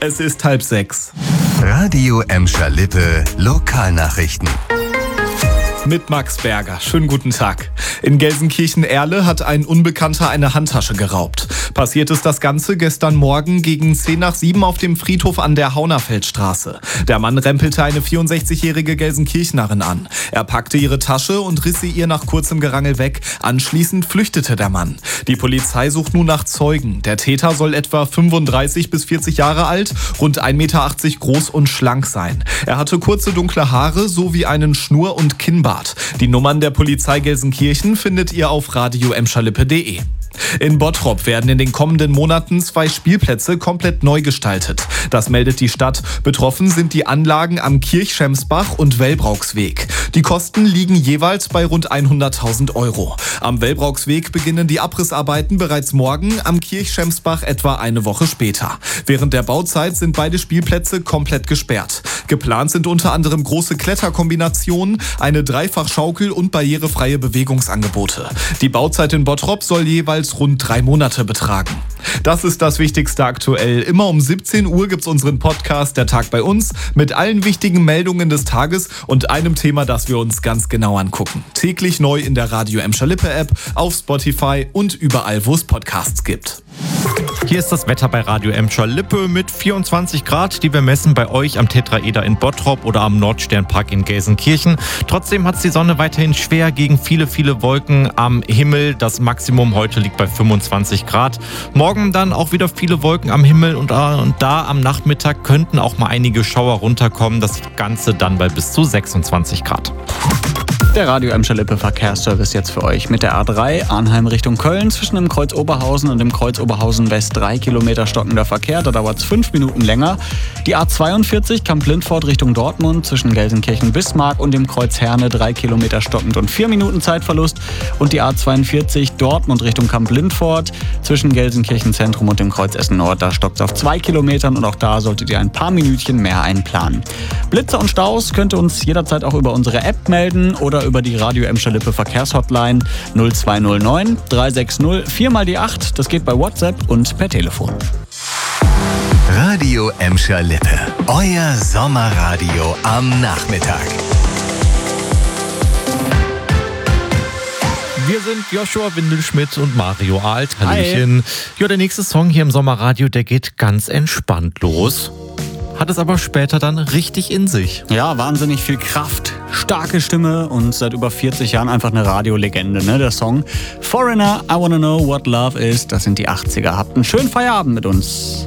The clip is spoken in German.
Es ist 5:30. Radio Emscher Lippe Lokalnachrichten. Mit Max Berger. Schönen guten Tag. In Gelsenkirchen-Erle hat ein Unbekannter eine Handtasche geraubt. Passiert ist das Ganze gestern Morgen gegen 6:10 auf dem Friedhof an der Haunerfeldstraße. Der Mann rempelte eine 64-jährige Gelsenkirchnerin an. Er packte ihre Tasche und riss sie ihr nach kurzem Gerangel weg. Anschließend flüchtete der Mann. Die Polizei sucht nun nach Zeugen. Der Täter soll etwa 35 bis 40 Jahre alt, rund 1,80 Meter groß und schlank sein. Er hatte kurze dunkle Haare sowie einen Schnur- und Kinnbart. Die Nummern der Polizei Gelsenkirchen findet ihr auf radioemscherlippe.de. In Bottrop werden in den kommenden Monaten 2 Spielplätze komplett neu gestaltet. Das meldet die Stadt. Betroffen sind die Anlagen am Kirchschemsbach und Wellbrauchsweg. Die Kosten liegen jeweils bei rund 100.000 €. Am Wellbrauchsweg beginnen die Abrissarbeiten bereits morgen, am Kirchschemsbach etwa eine Woche später. Während der Bauzeit sind beide Spielplätze komplett gesperrt. Geplant sind unter anderem große Kletterkombinationen, eine Dreifachschaukel und barrierefreie Bewegungsangebote. Die Bauzeit in Bottrop soll jeweils rund 3 Monate betragen. Das ist das Wichtigste aktuell. Immer um 17 Uhr gibt's unseren Podcast Der Tag bei uns mit allen wichtigen Meldungen des Tages und einem Thema, das wir uns ganz genau angucken. Täglich neu in der Radio Emscher Lippe App, auf Spotify und überall, wo es Podcasts gibt. Hier ist das Wetter bei Radio Emscher Lippe mit 24 Grad, die wir messen bei euch am Tetraeder in Bottrop oder am Nordsternpark in Gelsenkirchen. Trotzdem hat die Sonne weiterhin schwer gegen viele Wolken am Himmel. Das Maximum heute liegt bei 25 Grad. Morgen dann auch wieder viele Wolken am Himmel und da am Nachmittag könnten auch mal einige Schauer runterkommen. Das Ganze dann bei bis zu 26 Grad. Der Radio Emscher Lippe Verkehrsservice jetzt für euch mit der A3 Arnheim Richtung Köln zwischen dem Kreuz Oberhausen und dem Kreuz Oberhausen West 3 Kilometer stockender Verkehr, da dauert es 5 Minuten länger. Die A42 Kamp-Lindfort Richtung Dortmund zwischen Gelsenkirchen-Bismarck und dem Kreuz Herne 3 Kilometer stockend und 4 Minuten Zeitverlust. Und die A42 Dortmund Richtung Kamp-Lindfort zwischen Gelsenkirchen-Zentrum und dem Kreuz Essen-Nord, da stockt es auf 2 Kilometern und auch da solltet ihr ein paar Minütchen mehr einplanen. Blitze und Staus könnt ihr uns jederzeit auch über unsere App melden oder über die Radio Emscher Lippe Verkehrshotline 0209 360 4x8. Das geht bei WhatsApp und per Telefon. Radio Emscher Lippe, euer Sommerradio am Nachmittag. Wir sind Joshua Windelschmidt und Mario Alt. Hallöchen. Ja, der nächste Song hier im Sommerradio, der geht ganz entspannt los. Hat es aber später dann richtig in sich. Ja, wahnsinnig viel Kraft, starke Stimme und seit über 40 Jahren einfach eine Radiolegende, ne? Der Song Foreigner, I Wanna Know What Love Is, das sind die 80er. Habt einen schönen Feierabend mit uns.